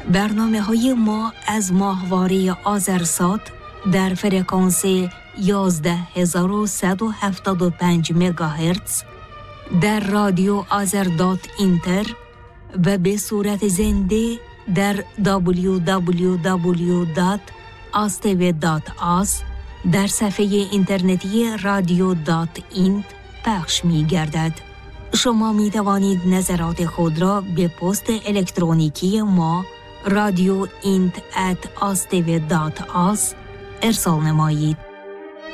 برنامه‌های ما از ماهواره آذرسات در فرکانس 11175 مگاهرتز در رادیو آذر.اینتر و به صورت زنده در www.astv.az در صفحه اینترنتی radio.int پخش می گردد. شما می توانید نظرات خود را به پست الکترونیکی ما radio.int@astv.az ارسال نمایید.